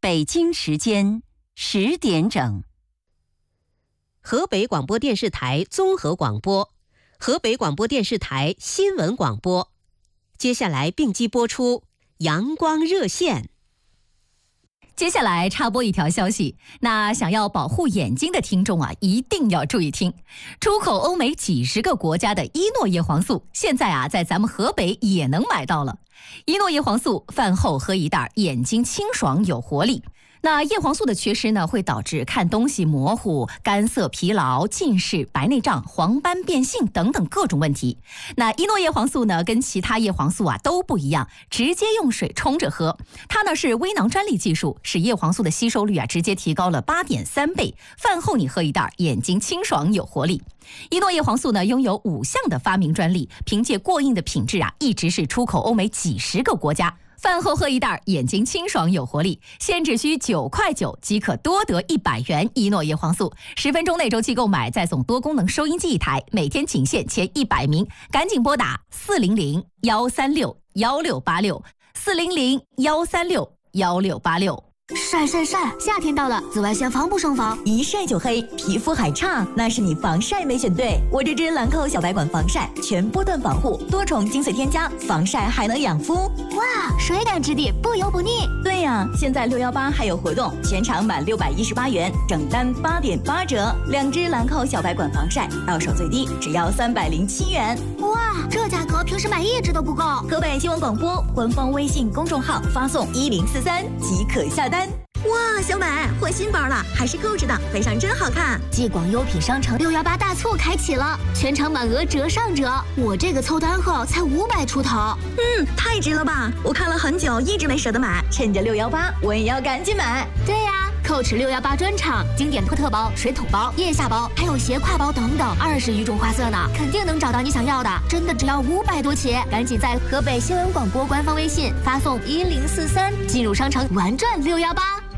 北京时间10点整。 河北广播电视台综合广播，河北广播电视台新闻广播。接下来并机播出阳光热线。 接下来插播一条消息，那想要保护眼睛的听众啊，一定要注意听。出口欧美几十个国家的伊诺叶黄素，现在啊在咱们河北也能买到了。伊诺叶黄素饭后喝一袋，眼睛清爽有活力。那叶黄素的缺失呢，会导致看东西模糊、干涩、疲劳、近视、白内障、黄斑变性等等各种问题。那伊诺叶黄素呢，跟其他叶黄素啊都不一样，直接用水冲着喝。它呢是微囊专利技术，使叶黄素的吸收率啊直接提高了8.3倍。饭后你喝一袋，眼睛清爽有活力。伊诺叶黄素呢拥有5项的发明专利，凭借过硬的品质啊，一直是出口欧美几十个国家。饭后喝一袋，眼睛清爽有活力，现只需9.9块即可多得100元伊诺叶黄素。10分钟内周期购买，再送多功能收音机1台，每天仅限前100名，赶紧拨打400-136-1686，400-136-1686。 晒晒晒！夏天到了，紫外线防不胜防， 一晒就黑，皮肤还差，那是你防晒没选对。我这支兰蔻小白管防晒，全波段防护，多重精粹添加，防晒还能养肤。 哇，水感质地，不油不腻。 对呀，现在618还有活动，全场满618元，整单8.8折。2支兰蔻小白管防晒，到手最低只要307元。 哇，这价格平时买1支都不够。 河北新闻广播官方微信公众号发送1043即可下单。哇，小美换新包了，还是购置的，背上真好看。 继广优品商城618大促开启了，全场满额折上折。我这个凑单后才500出头， 太值了吧！我看了很久，一直没舍得买，趁着618，我也要赶紧买。 对呀，Coach 618专场，经典托特包、水桶包、腋下包，还有斜挎包等等，20余种花色呢，肯定能找到你想要的。真的只要500多起，赶紧在河北新闻广播官方微信发送1043，进入商城玩转618。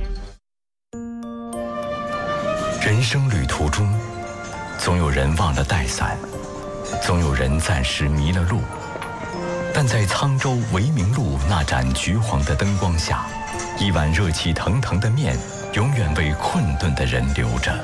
人生旅途中，总有人忘了带伞，总有人暂时迷了路，但在沧州维明路那盏橘黄的灯光下，一碗热气腾腾的面永远为困顿的人留着。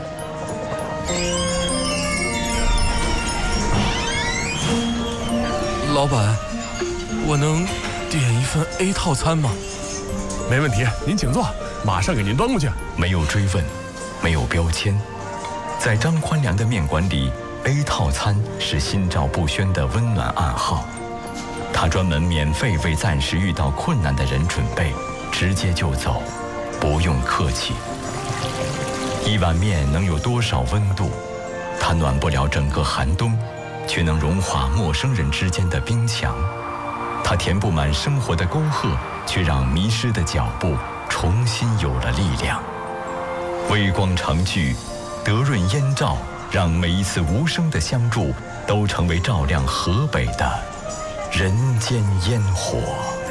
老板，我能点一份 A 套餐吗？ 没问题，您请坐，马上给您端过去。 没有追问，没有标签，在张宽良的面馆里 ，A 套餐是心照不宣的温暖暗号。他专门免费为暂时遇到困难的人准备，直接就走，不用客气。一碗面能有多少温度？它暖不了整个寒冬，却能融化陌生人之间的冰墙。它填不满生活的沟壑，却让迷失的脚步重新有了力量。微光长聚，德润烟照，让每一次无声的相助都成为照亮河北的人间烟火。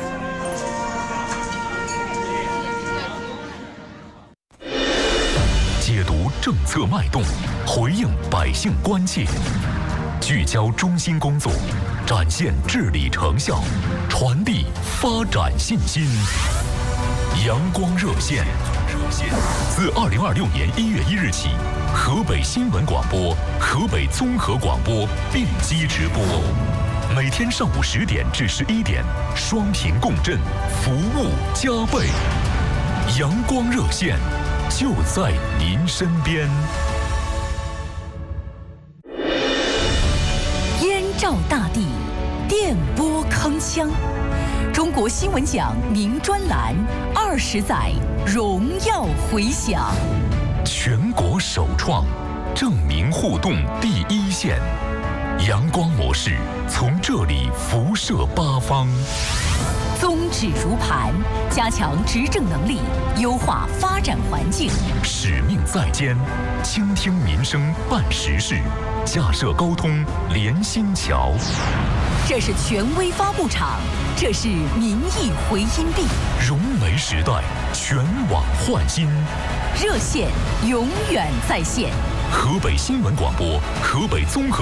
解读政策脉动，回应百姓关切，聚焦中心工作，展现治理成效，传递发展信心。阳光热线自2026年1月1日起，河北新闻广播、河北综合广播并机直播，每天上午10点至11点，双频共振，服务加倍。阳光热线就在您身边。 燕照大地，电波铿锵。中国新闻奖名专栏20载荣耀回响， 全国首创证明互动第一线，阳光模式从这里辐射八方。 宗旨如磐，加强执政能力，优化发展环境。 使命在肩，倾听民生办实事，架设沟通连心桥。 这是权威发布场，这是民意回音壁。 融媒时代，全网焕新。 热线永远在线。 河北新闻广播，河北综合